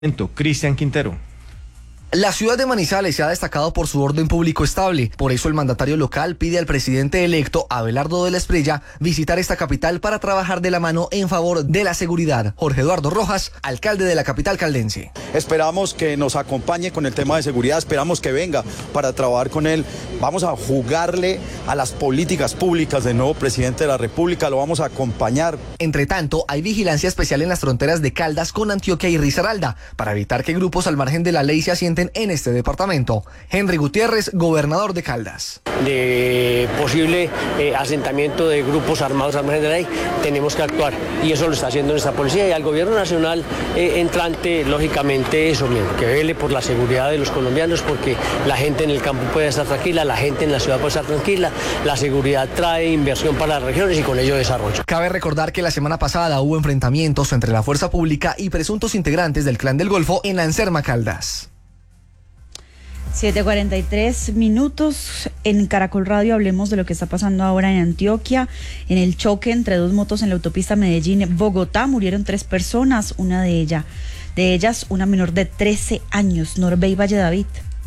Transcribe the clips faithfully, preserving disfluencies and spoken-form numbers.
Cristian Quintero. La ciudad de Manizales se ha destacado por su orden público estable. Por eso el mandatario local pide al presidente electo, Abelardo de la Espriella, visitar esta capital para trabajar de la mano en favor de la seguridad. Jorge Eduardo Rojas, alcalde de la capital caldense. Esperamos que nos acompañe con el tema de seguridad, esperamos que venga para trabajar con él. Vamos a jugarle a las políticas públicas del nuevo presidente de la República, lo vamos a acompañar. Entre tanto, hay vigilancia especial en las fronteras de Caldas con Antioquia y Risaralda, para evitar que grupos al margen de la ley se asienten en este departamento. Henry Gutiérrez, gobernador de Caldas. De posible eh, asentamiento de grupos armados al margen de la ley, tenemos que actuar y eso lo está haciendo nuestra policía y al gobierno nacional eh, entrante, lógicamente eso mismo, que vele por la seguridad de los colombianos, porque la gente en el campo puede estar tranquila, la gente en la ciudad puede estar tranquila, la seguridad trae inversión para las regiones y con ello desarrollo. Cabe recordar que la semana pasada hubo enfrentamientos entre la fuerza pública y presuntos integrantes del Clan del Golfo en Anserma, Caldas. siete cuarenta y tres minutos. En Caracol Radio hablemos de lo que está pasando ahora en Antioquia. En el choque entre dos motos en la autopista Medellín-Bogotá murieron tres personas, una de ellas, de ellas una menor de trece años. Norbey Valle David.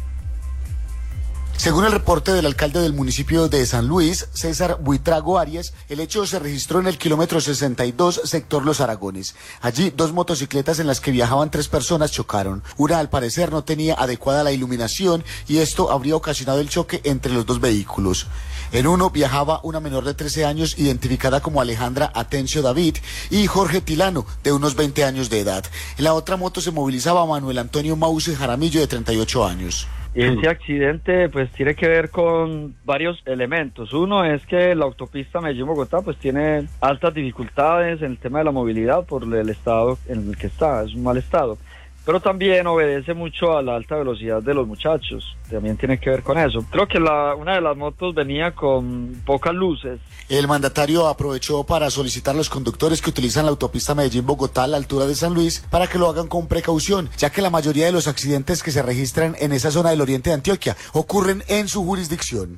Según el reporte del alcalde del municipio de San Luis, César Buitrago Arias, el hecho se registró en el kilómetro sesenta y dos, sector Los Aragones. Allí, dos motocicletas en las que viajaban tres personas chocaron. Una, al parecer, no tenía adecuada la iluminación y esto habría ocasionado el choque entre los dos vehículos. En uno viajaba una menor de trece años, identificada como Alejandra Atencio David, y Jorge Tilano, de unos veinte años de edad. En la otra moto se movilizaba Manuel Antonio Mause Jaramillo, de treinta y ocho años. Ese accidente pues tiene que ver con varios elementos. Uno es que la autopista Medellín-Bogotá pues tiene altas dificultades en el tema de la movilidad por el estado en el que está, es un mal estado. Pero también obedece mucho a la alta velocidad de los muchachos, también tiene que ver con eso. Creo que la, una de las motos venía con pocas luces. El mandatario aprovechó para solicitar a los conductores que utilizan la autopista Medellín-Bogotá a la altura de San Luis para que lo hagan con precaución, ya que la mayoría de los accidentes que se registran en esa zona del oriente de Antioquia ocurren en su jurisdicción.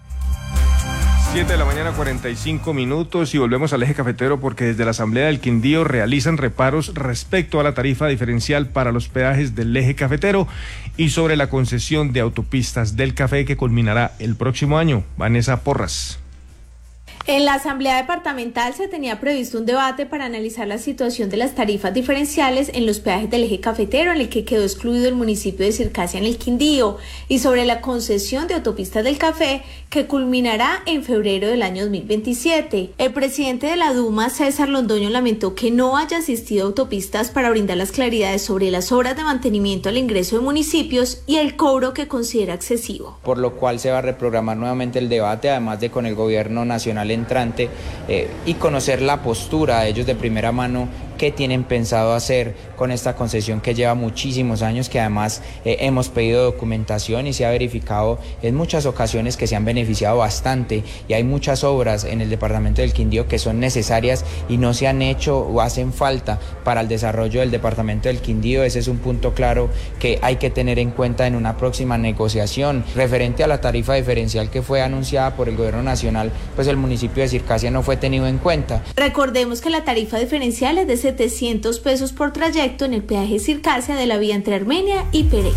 siete de la mañana, cuarenta y cinco minutos, y volvemos al eje cafetero porque desde la Asamblea del Quindío realizan reparos respecto a la tarifa diferencial para los peajes del eje cafetero y sobre la concesión de autopistas del café que culminará el próximo año. Vanessa Porras. En la Asamblea Departamental se tenía previsto un debate para analizar la situación de las tarifas diferenciales en los peajes del eje cafetero, en el que quedó excluido el municipio de Circasia en el Quindío, y sobre la concesión de autopistas del café, que culminará en febrero del año dos mil veintisiete. El presidente de la Duma, César Londoño, lamentó que no haya asistido a autopistas para brindar las claridades sobre las obras de mantenimiento al ingreso de municipios y el cobro que considera excesivo. Por lo cual se va a reprogramar nuevamente el debate, además de con el gobierno nacional entrante eh, y conocer la postura de ellos de primera mano, qué tienen pensado hacer con esta concesión que lleva muchísimos años, que además eh, hemos pedido documentación y se ha verificado en muchas ocasiones que se han beneficiado bastante, y hay muchas obras en el departamento del Quindío que son necesarias y no se han hecho o hacen falta para el desarrollo del departamento del Quindío. Ese es un punto claro que hay que tener en cuenta en una próxima negociación. Referente a la tarifa diferencial que fue anunciada por el gobierno nacional, pues el municipio de Circasia no fue tenido en cuenta. Recordemos que la tarifa diferencial es de setecientos pesos por trayecto en el peaje Circasia de la vía entre Armenia y Pereira.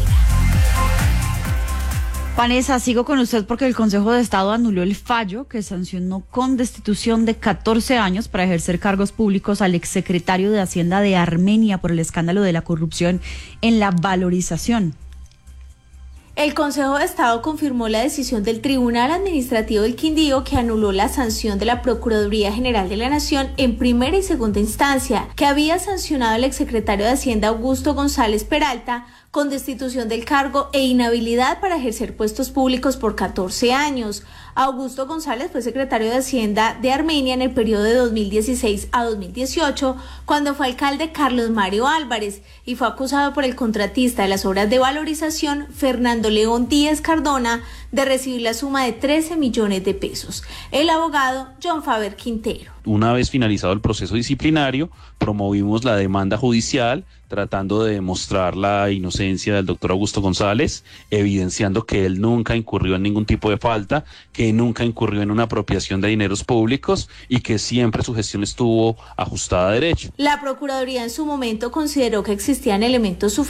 Vanessa, sigo con usted porque el Consejo de Estado anuló el fallo que sancionó con destitución de catorce años para ejercer cargos públicos al exsecretario de Hacienda de Armenia por el escándalo de la corrupción en la valorización. El Consejo de Estado confirmó la decisión del Tribunal Administrativo del Quindío, que anuló la sanción de la Procuraduría General de la Nación en primera y segunda instancia, que había sancionado al exsecretario de Hacienda Augusto González Peralta con destitución del cargo e inhabilidad para ejercer puestos públicos por catorce años. Augusto González fue secretario de Hacienda de Armenia en el periodo de dos mil dieciséis a dos mil dieciocho, cuando fue alcalde Carlos Mario Álvarez, y fue acusado por el contratista de las obras de valorización, Fernando León Díaz Cardona, de recibir la suma de trece millones de pesos. El abogado John Faber Quintero. Una vez finalizado el proceso disciplinario, promovimos la demanda judicial tratando de demostrar la inocencia del doctor Augusto González, evidenciando que él nunca incurrió en ningún tipo de falta, que nunca incurrió en una apropiación de dineros públicos y que siempre su gestión estuvo ajustada a derecho. La Procuraduría en su momento consideró que existían elementos suficientes